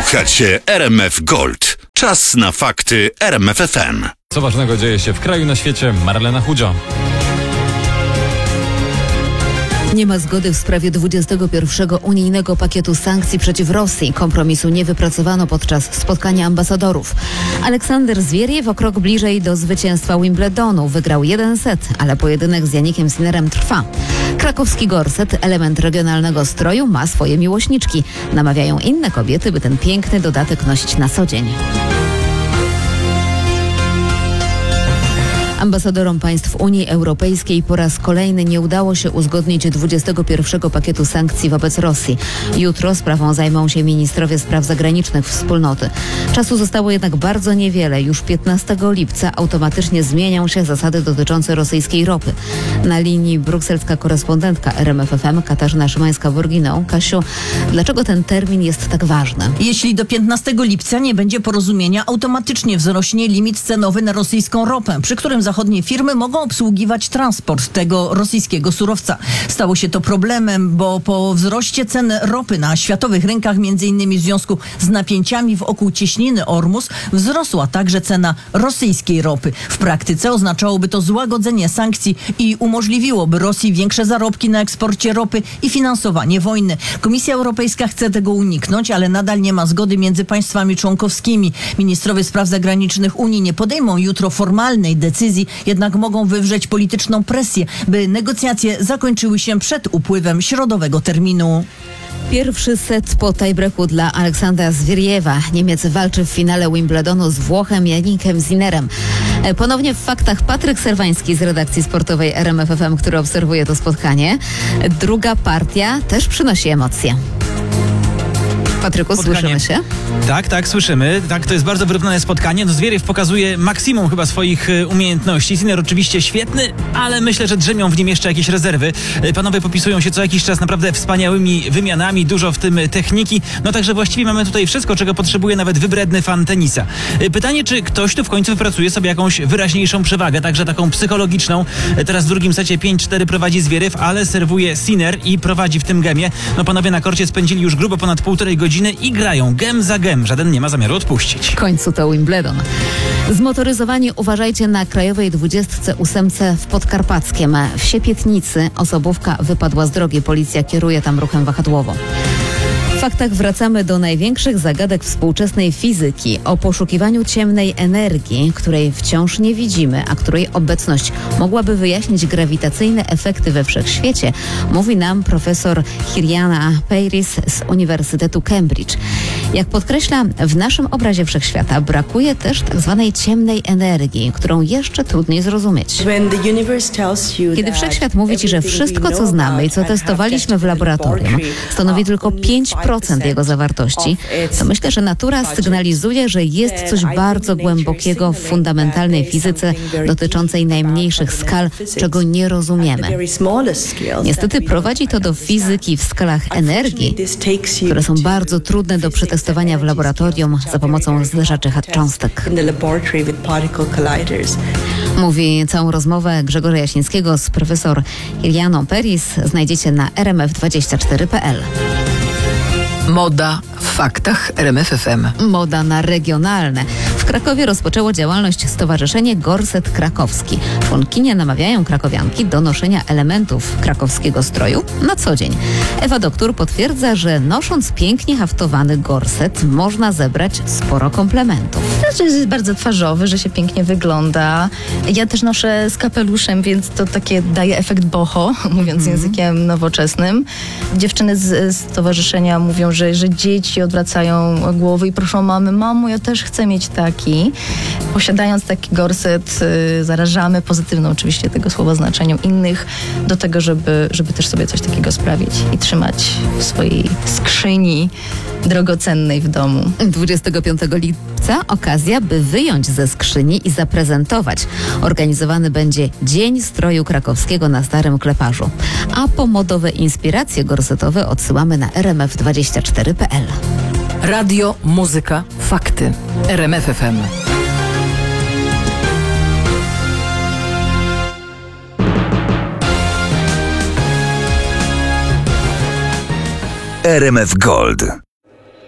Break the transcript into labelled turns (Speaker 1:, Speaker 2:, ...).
Speaker 1: Słuchacie RMF Gold. Czas na fakty RMF FM.
Speaker 2: Co ważnego dzieje się w kraju, na świecie? Marlena Chudzio.
Speaker 3: Nie ma zgody w sprawie 21. unijnego pakietu sankcji przeciw Rosji. Kompromisu nie wypracowano podczas spotkania ambasadorów. Aleksander Zwieriew o krok bliżej do zwycięstwa Wimbledonu. Wygrał 1 set, ale pojedynek z Jannikiem Sinnerem trwa. Krakowski gorset, element regionalnego stroju, ma swoje miłośniczki. Namawiają inne kobiety, by ten piękny dodatek nosić na co dzień. Ambasadorom państw Unii Europejskiej po raz kolejny nie udało się uzgodnić 21. pakietu sankcji wobec Rosji. Jutro sprawą zajmą się ministrowie spraw zagranicznych wspólnoty. Czasu zostało jednak bardzo niewiele. Już 15 lipca automatycznie zmienią się zasady dotyczące rosyjskiej ropy. Na linii brukselska korespondentka RMF FM Katarzyna Szymańska-Borginą. Kasiu, dlaczego ten termin jest tak ważny?
Speaker 4: Jeśli do 15 lipca nie będzie porozumienia, automatycznie wzrośnie limit cenowy na rosyjską ropę, przy którym zachodnie firmy mogą obsługiwać transport tego rosyjskiego surowca. Stało się to problemem, bo po wzroście cen ropy na światowych rynkach, m.in. w związku z napięciami wokół cieśniny Ormus, wzrosła także cena rosyjskiej ropy. W praktyce oznaczałoby to złagodzenie sankcji i umożliwiłoby Rosji większe zarobki na eksporcie ropy i finansowanie wojny. Komisja Europejska chce tego uniknąć, ale nadal nie ma zgody między państwami członkowskimi. Ministrowie spraw zagranicznych Unii nie podejmą jutro formalnej decyzji, jednak mogą wywrzeć polityczną presję, by negocjacje zakończyły się przed upływem środowego terminu.
Speaker 3: Pierwszy set po tiebreaku dla Aleksandra Zwieriewa. Niemiec walczy w finale Wimbledonu z Włochem Jannikiem Sinnerem. Ponownie w faktach Patryk Serwański z redakcji sportowej RMF FM, który obserwuje to spotkanie. Druga partia też przynosi emocje. Patryku, słyszymy się?
Speaker 5: Tak, słyszymy. Tak, to jest bardzo wyrównane spotkanie. No, Zwieriew pokazuje maksimum chyba swoich umiejętności. Sinner oczywiście świetny, ale myślę, że drzemią w nim jeszcze jakieś rezerwy. Panowie popisują się co jakiś czas naprawdę wspaniałymi wymianami, dużo w tym techniki. No także właściwie mamy tutaj wszystko, czego potrzebuje nawet wybredny fan tenisa. Pytanie, czy ktoś tu w końcu wypracuje sobie jakąś wyraźniejszą przewagę, także taką psychologiczną. Teraz w drugim secie 5-4 prowadzi Zwieriew, ale serwuje Sinner i prowadzi w tym gemie. No panowie na korcie spędzili już grubo ponad 1,5 godziny i grają gem za gem. Żaden nie ma zamiaru odpuścić.
Speaker 3: W końcu to Wimbledon. Zmotoryzowani uważajcie na Krajowej 28 w Podkarpackiem. W Siepietnicy osobówka wypadła z drogi. Policja kieruje tam ruchem wahadłową. W faktach wracamy do największych zagadek współczesnej fizyki. O poszukiwaniu ciemnej energii, której wciąż nie widzimy, a której obecność mogłaby wyjaśnić grawitacyjne efekty we wszechświecie, mówi nam profesor Hiriana Peiris z Uniwersytetu Cambridge. Jak podkreśla, w naszym obrazie wszechświata brakuje też tak zwanej ciemnej energii, którą jeszcze trudniej zrozumieć. Kiedy wszechświat mówi ci, że wszystko, co znamy i co testowaliśmy w laboratorium, stanowi tylko 5% jego zawartości, to myślę, że natura sygnalizuje, że jest coś bardzo głębokiego w fundamentalnej fizyce dotyczącej najmniejszych skal, czego nie rozumiemy. Niestety prowadzi to do fizyki w skalach energii, które są bardzo trudne do przetestowania w laboratorium za pomocą zderzaczy cząstek. Mówi całą rozmowę Grzegorza Jasińskiego z profesor Hirianą Peiris. Znajdziecie na rmf24.pl.
Speaker 6: Moda w faktach RMF FM.
Speaker 3: Moda na regionalne. W Krakowie rozpoczęło działalność Stowarzyszenie Gorset Krakowski. Członkinie namawiają krakowianki do noszenia elementów krakowskiego stroju na co dzień. Ewa Doktor potwierdza, że nosząc pięknie haftowany gorset można zebrać sporo komplementów.
Speaker 7: Znaczy, że jest bardzo twarzowy, że się pięknie wygląda. Ja też noszę z kapeluszem, więc to takie daje efekt boho, mówiąc językiem nowoczesnym. Dziewczyny z stowarzyszenia mówią, że dzieci odwracają głowy i proszą mamy, mamo, ja też chcę mieć taki. Posiadając taki gorset, zarażamy pozytywną oczywiście tego słowa znaczeniem innych do tego, żeby też sobie coś takiego sprawić i trzymać w swojej skrzyni drogocennej w domu.
Speaker 3: 25 lipca okazja, by wyjąć ze skrzyni i zaprezentować. Organizowany będzie Dzień Stroju Krakowskiego na Starym Kleparzu. A po modowe inspiracje gorsetowe odsyłamy na rmf24.pl.
Speaker 6: Radio, muzyka, fakty. RMF FM.
Speaker 1: RMF Gold.